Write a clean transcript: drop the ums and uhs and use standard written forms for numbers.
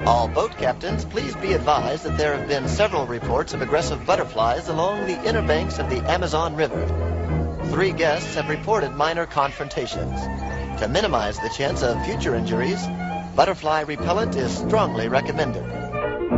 All boat captains, please be advised that there have been several reports of aggressive butterflies along the inner banks of the Amazon River. 3 guests have reported minor confrontations. To minimize the chance of future injuries, butterfly repellent is strongly recommended.